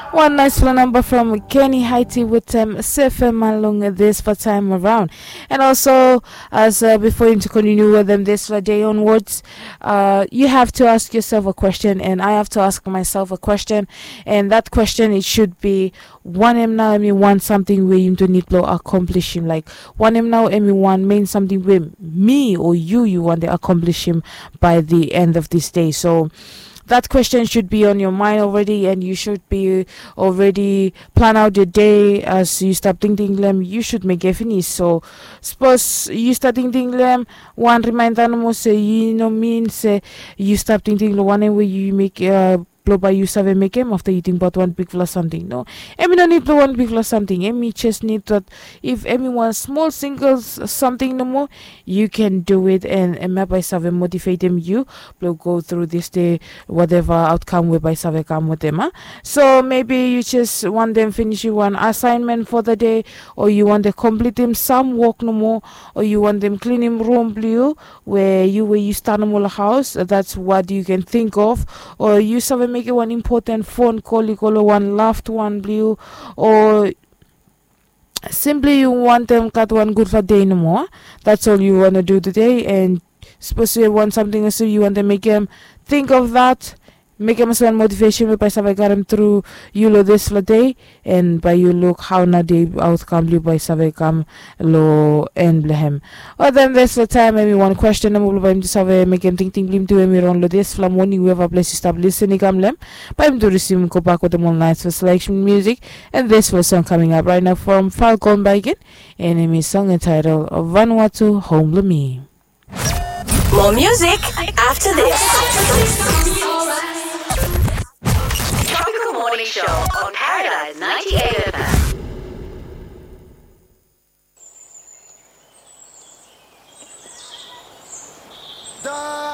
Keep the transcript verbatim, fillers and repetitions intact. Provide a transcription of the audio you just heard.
One nice phone number from Kenny Haiti with um, Sefe Malung this for time around. And also, as uh, before you to continue with them this for day onwards, uh, you have to ask yourself a question, and I have to ask myself a question. And that question, it should be one M now, and me want something where you don't need to accomplish him. Like one M now, and me want mean something where me or you, you want to accomplish him by the end of this day. So, that question should be on your mind already, and you should be already plan out your day as you start thinking them. You should make it finish. So suppose you start thinking them, one reminder no more say you know mean say you start thinking the one way you make uh blow by you seven make him after eating about one big plus something. No, Emi don't need blow one big plus something. Emi just need that if anyone small singles something no more, you can do it, and and by seven motivate them you will go through this day whatever outcome we by seven come with them. Huh? So maybe you just want them finish you one assignment for the day, or you want to complete them some work no more, or you want them clean him room blue where you where you start normal house. That's what you can think of, or you seven make it one important phone call, you call one laughed one blue, or simply you want them cut one good for day no more. That's all you want to do today, and suppose you want something so you want to make them think of that, make them some motivation by some got them through you lo this for day, and by you look how na day outcome you by some come lo and blehem. Or then this the time maybe one question I'm will by him to have make him think think him to me on lo this from morning we have a place to stop listening come lem by him to receive go back with them online for selection music, and this was song coming up right now from Falcon Baigen, and it is song entitled Vanuatu Home Me. More music after this. Tropical Morning Show on Paradise ninety-eight F M. Da